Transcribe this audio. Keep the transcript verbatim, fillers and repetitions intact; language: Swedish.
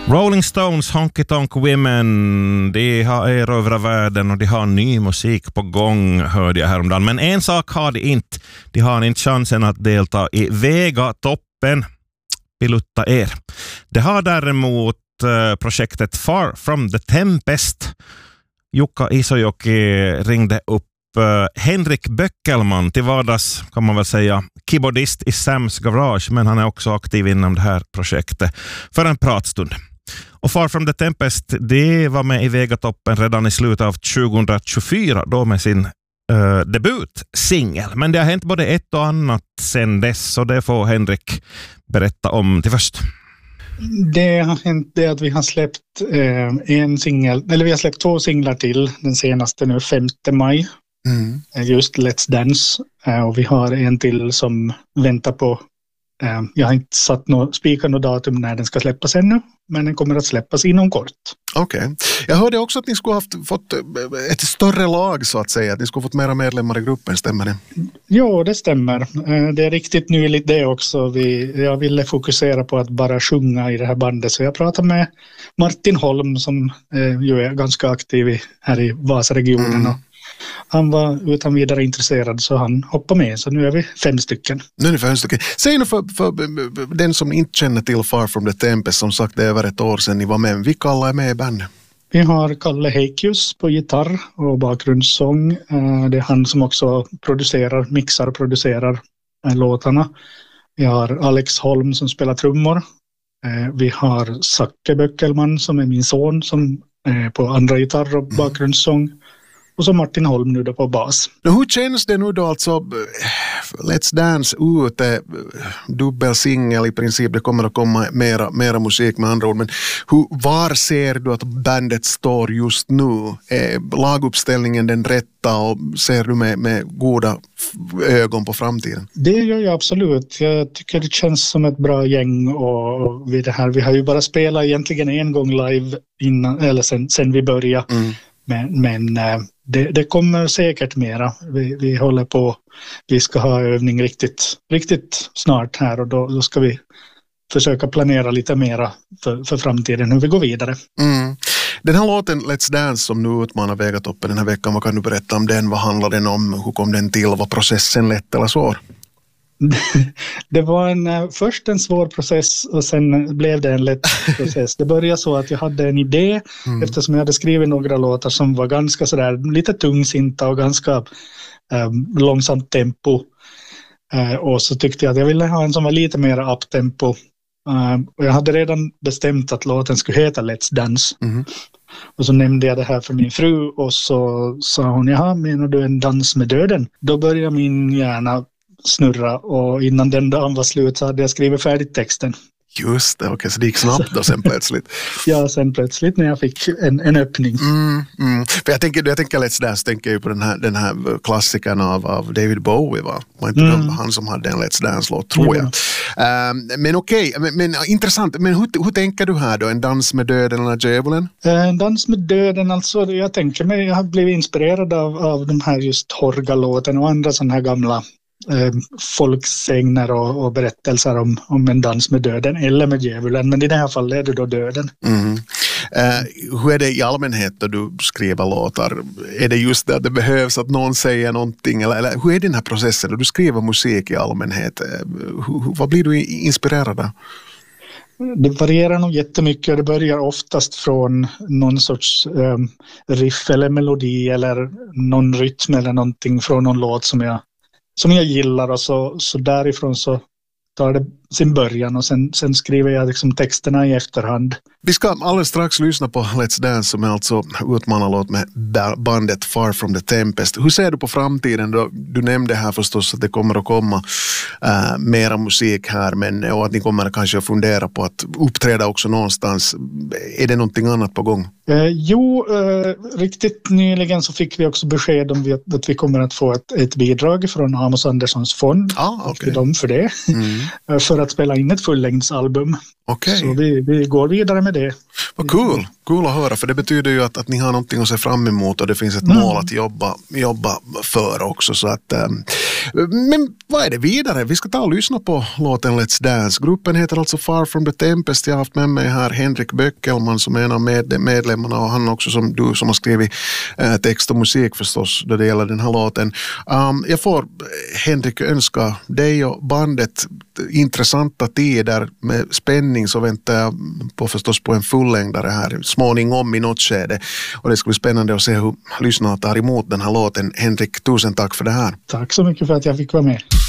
Rolling Stones, Honky Tonk Women, de har erövrat världen och de har ny musik på gång, hörde jag häromdagen. Men en sak har de inte. De har inte chansen att delta i Vega-toppen. Pilutta er. Det har däremot uh, projektet Far from the Tempest. Jukka Isojoki ringde upp uh, Henrik Böckelman, till vardags kan man väl säga keyboardist i Sam's Garage, men han är också aktiv inom det här projektet, för en pratstund. Och Far from the Tempest, det var med i Vega-toppen redan i slutet av tjugohundratjugofyra, då med sin uh, debutsingel. Men det har hänt både ett och annat sedan dess, så det får Henrik berätta om till först. Det har hänt det att vi har släppt eh, en singel, eller vi har släppt två singlar till, den senaste nu femte maj, mm. just Let's Dance, eh, och vi har en till som väntar på, eh, jag har inte satt något, spikat något datum när den ska släppas ännu, men den kommer att släppas inom kort. Okej. Okay. Jag hörde också att ni skulle ha haft, fått ett större lag så att säga, att ni skulle ha fått mera medlemmar i gruppen, stämmer det? Ja, det stämmer. Det är riktigt nyligt det också. Vi, jag ville fokusera på att bara sjunga i det här bandet, så jag pratade med Martin Holm som eh, ju är ganska aktiv i, här i Vasaregionen. Mm. Och han var utan vidare intresserad, så han hoppade med, så nu är vi fem stycken. Nu är ni fem stycken. Säg nu för, för den som inte känner till Far from the Tempest, som sagt det är över ett år sedan ni var med. Vilka alla är med i bandet? Vi har Kalle Heikius på gitarr och bakgrundssång. Det är han som också producerar, mixar och producerar låtarna. Vi har Alex Holm som spelar trummor. Vi har Zacke Böckelman som är min son som är på andra gitarr och bakgrundssång. Och så Martin Holm nu då på bas. Hur känns det nu då alltså, Let's Dance ute, dubbelsingel i princip, det kommer att komma mera, mera musik med andra ord, men hur, var ser du att bandet står just nu? Är laguppställningen den rätta och ser du med, med goda ögon på framtiden? Det gör jag absolut. Jag tycker det känns som ett bra gäng och vi, det här, vi har ju bara spelat egentligen en gång live innan, eller sen, sen vi började. Mm. Men, men det, det kommer säkert mera. Vi, vi håller på, vi ska ha övning riktigt, riktigt snart här, och då, då ska vi försöka planera lite mera för, för framtiden, hur vi går vidare. Mm. Den här låten Let's Dance som nu utmanar Vega-toppen den här veckan, vad kan du berätta om den? Vad handlar den om? Hur kom den till? Var processen lätt eller svår? Det var en, först en svår process och sen blev det en lätt process. Det började så att jag hade en idé, mm. eftersom jag hade skrivit några låtar som var ganska sådär lite tungsinta och ganska um, långsamt tempo. Uh, och så tyckte jag att jag ville ha en som var lite mer uptempo. Uh, och jag hade redan bestämt att låten skulle heta Let's Dance. Mm. Och så nämnde jag det här för min fru och så sa hon, jaha, menar du en dans med döden? Då började min hjärna snurra, och innan den dagen var slut så hade jag skrivit färdigt texten. Just det, okej, okay, så det gick snabbt då sen plötsligt. Ja, sen plötsligt när jag fick en, en öppning. Mm, mm. För jag tänker, jag tänker Let's Dance, tänker ju på den här, den här klassikern av, av David Bowie, va? Var inte mm. han som hade en Let's Dance-låt, tror jag. Mm. Uh, men okej, okay, men, men intressant. Men hur, hur tänker du här då? En dans med döden eller djävulen? En dans med döden, alltså jag tänker mig, jag har blivit inspirerad av, av de här just Horga-låten och andra sådana här gamla Eh, folksägner och, och berättelser om, om en dans med döden eller med djävulen, men i det här fallet är det då döden. Mm. Eh, hur är det i allmänhet då du skriver låtar? Är det just det att det behövs att någon säger någonting, eller, eller hur är den här processen då du skriver musik i allmänhet? Eh, hur, vad blir du inspirerad av? Det varierar nog jättemycket. Det börjar oftast från någon sorts eh, riff eller melodi eller någon rytm eller någonting från någon låt som jag som jag gillar, och så, så därifrån så tar det sin början och sen, sen skriver jag liksom texterna i efterhand. Vi ska alldeles strax lyssna på Let's Dance som är alltså utmanarlåt med bandet Far from the Tempest. Hur ser du på framtiden då? Du nämnde här förstås att det kommer att komma äh, mera musik här, men och att ni kommer kanske att fundera på att uppträda också någonstans. Är det någonting annat på gång? Eh, jo, eh, riktigt nyligen så fick vi också besked om vi, att vi kommer att få ett, ett bidrag från Amos Anderssons fond. Ah, okay. Dem för det. Mm. för att spela in ett fullängdsalbum. Okay. Så vi, vi går vidare med det. Vad cool. Cool att höra, för det betyder ju att, att ni har någonting att se fram emot och det finns ett Mm. mål att jobba, jobba för också. Så att, ähm, men vad är det vidare? Vi ska ta och lyssna på låten Let's Dance. Gruppen heter alltså Far From The Tempest. Jag har haft med mig här Henrik Böckelman som är en av med, medlemmarna och han också som du som har skrivit äh, text och musik förstås då det gäller den här låten. Um, jag får Henrik önska dig och bandet intressanta tider med spänning, så väntar jag på förstås på en fullängdare här småningom i något skede. Och det ska bli spännande att se hur lyssnarna tar emot den här låten. Henrik, tusen tack för det här. Tack så mycket för att jag fick vara med.